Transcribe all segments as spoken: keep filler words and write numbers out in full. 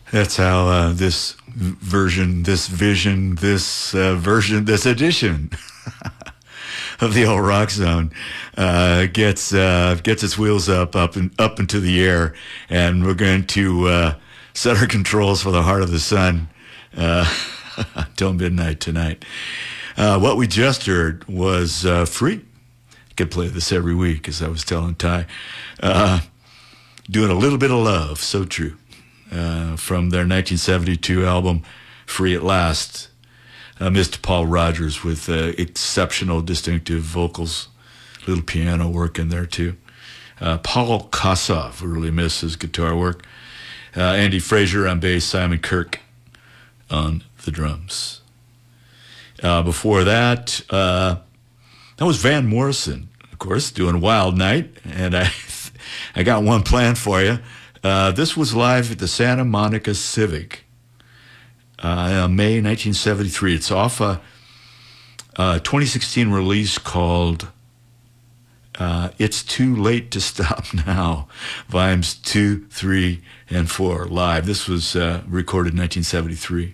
That's how uh, this version, this vision, this uh, version, this edition of the old Rock Zone uh, gets uh, gets its wheels up, up and up into the air, and we're going to uh, set our controls for the Heart of the Sun uh, till midnight tonight. Uh, what we just heard was uh, Free. I could play this every week, as I was telling Ty. Uh, doing a little bit of love, so true. Uh, from their nineteen seventy-two album, Free at Last. Uh, Mister Paul Rogers with uh, exceptional, distinctive vocals, little piano work in there too. Uh, Paul Kossoff, really miss his guitar work. Uh, Andy Fraser on bass, Simon Kirke on the drums. Uh, before that, uh, that was Van Morrison, of course, doing Wild Night, and I, I got one planned for you. Uh, this was live at the Santa Monica Civic, uh, May nineteen seventy-three. It's off a, a twenty sixteen release called uh, It's Too Late to Stop Now, volumes two, three, and four, live. This was uh, recorded in nineteen seventy-three.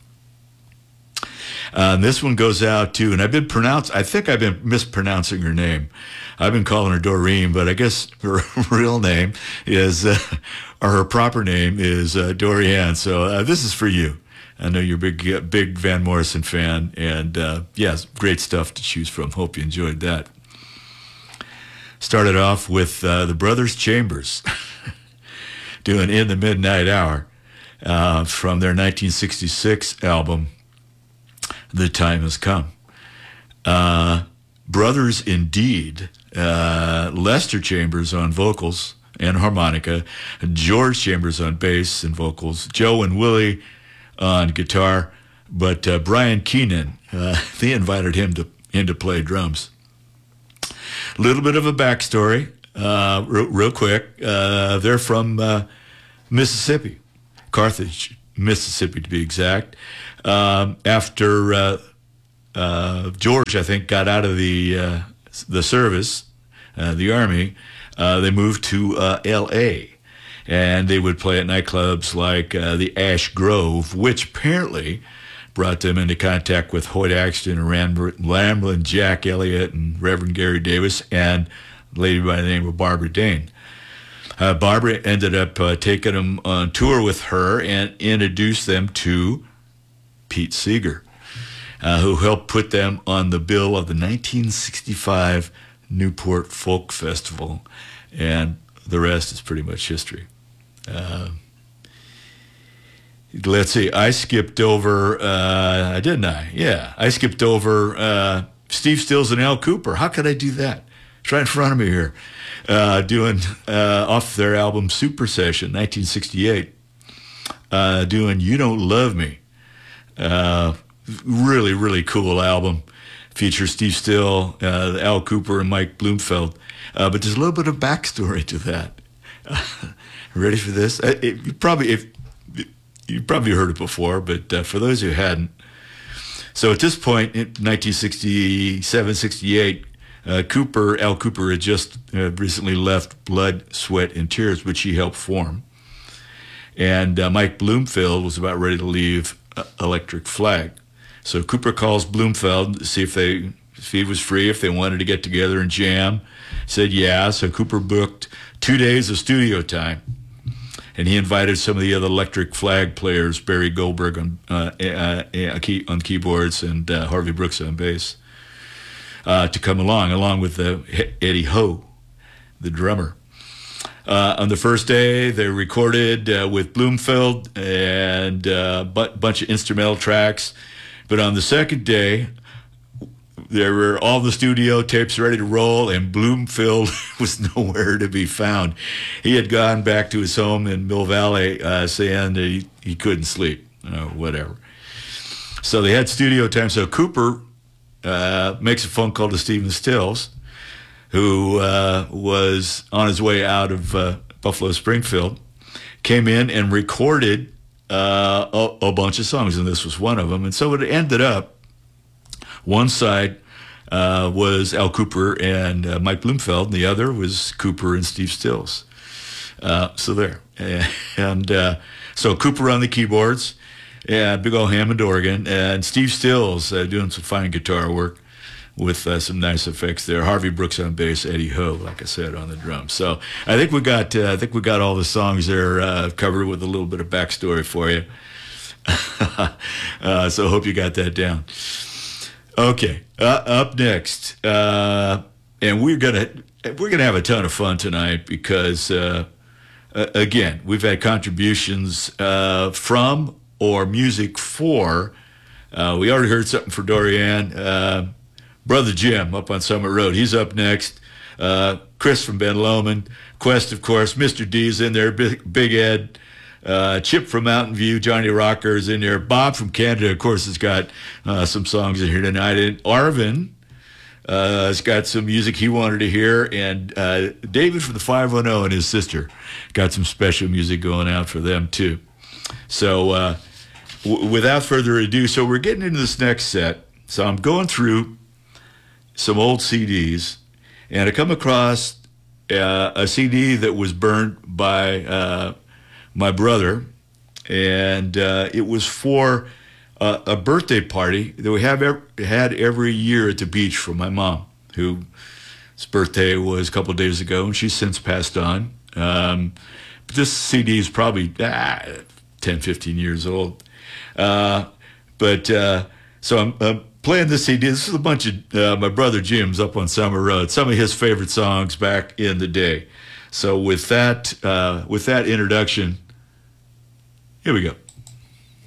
Uh, and this one goes out to, and I've been pronounced, I think I've been mispronouncing her name. I've been calling her Doreen, but I guess her real name is, uh, or her proper name is uh, Dorianne. So uh, this is for you. I know you're a big, uh, big Van Morrison fan, and uh, yeah, great stuff to choose from. Hope you enjoyed that. Started off with uh, the Brothers Chambers doing In the Midnight Hour uh, from their nineteen sixty-six album, The Time Has Come. Uh, Brothers Indeed, uh, Lester Chambers on vocals and harmonica, George Chambers on bass and vocals, Joe and Willie on guitar, but uh, Brian Keenan, uh, they invited him to in to play drums. A little bit of a backstory, uh, real, real quick. Uh, they're from uh, Mississippi, Carthage, Mississippi to be exact. Um, after uh, uh, George, I think, got out of the uh, the service, uh, the Army, uh, they moved to uh, L A, and they would play at nightclubs like uh, the Ash Grove, which apparently brought them into contact with Hoyt Axton and Ramblin' Jack Elliott and Reverend Gary Davis and a lady by the name of Barbara Dane. Uh, Barbara ended up uh, taking them on tour with her and introduced them to Pete Seeger, uh, who helped put them on the bill of the nineteen sixty-five Newport Folk Festival, and the rest is pretty much history. Uh, let's see, I skipped over, uh, didn't I? Yeah, I skipped over uh, Steve Stills and Al Kooper. How could I do that? It's right in front of me here. Uh, doing uh, off their album Super Session, nineteen sixty-eight, uh, doing You Don't Love Me. Uh, really, really cool album. Features Steve Still, uh, Al Kooper, and Mike Bloomfield. Uh, but there's a little bit of backstory to that. Uh, ready for this? Uh, it, you probably if you probably heard it before, but uh, for those who hadn't. So at this point, in nineteen sixty-seven, sixty-eight, uh, Cooper, Al Kooper had just uh, recently left Blood, Sweat, and Tears, which he helped form. And uh, Mike Bloomfield was about ready to leave uh, Electric Flag. So Cooper calls Bloomfield to see if they, if he was free, if they wanted to get together and jam. Said yeah, so Cooper booked two days of studio time. And he invited some of the other Electric Flag players, Barry Goldberg on, uh, uh, uh, key, on keyboards and uh, Harvey Brooks on bass, uh, to come along, along with uh, Eddie Ho, the drummer. Uh, on the first day, they recorded uh, with Bloomfield and a uh, bunch of instrumental tracks. But on the second day, there were all the studio tapes ready to roll, and Bloomfield was nowhere to be found. He had gone back to his home in Mill Valley, uh, saying that he, he couldn't sleep, you know, whatever. So they had studio time. So Cooper uh, makes a phone call to Stephen Stills, who uh, was on his way out of uh, Buffalo Springfield, came in and recorded uh, a, a bunch of songs, and this was one of them. And so it ended up, one side uh, was Al Kooper and uh, Mike Bloomfield, and the other was Cooper and Steve Stills. Uh, so there. And uh, so Cooper on the keyboards, and big old Hammond organ, and Steve Stills uh, doing some fine guitar work with uh, some nice effects there. Harvey Brooks on bass, Eddie Ho, like I said, on the drums. So I think we got uh, I think we got all the songs there uh, covered with a little bit of backstory for you. uh, so I hope you got that down. Okay, uh, up next, uh, and we're gonna we're gonna have a ton of fun tonight because uh, uh, again, we've had contributions uh, from or music for. Uh, we already heard something for Dorian. Uh, Brother Jim up on Summit Road. He's up next. Uh, Chris from Ben Lomond. Quest, of course. Mister D's in there. Big, Big Ed. Uh, Chip from Mountain View. Johnny Rocker is in there. Bob from Canada, of course, has got uh, some songs in here tonight. And Arvin uh, has got some music he wanted to hear. And uh, David from the five one zero and his sister got some special music going out for them, too. So uh, w- without further ado, so we're getting into this next set. So I'm going through some old C Ds, and I come across uh, a C D that was burned by uh, my brother, and uh, it was for uh, a birthday party that we have ev- had every year at the beach for my mom, whose birthday was a couple of days ago, and she's since passed on. Um, but this C D is probably ah, ten, fifteen years old. Uh, but uh, so I'm... Uh, Playing this C D, this is a bunch of uh, my brother Jim's up on Summer Road. Some of his favorite songs back in the day. So with that, uh, with that introduction, here we go.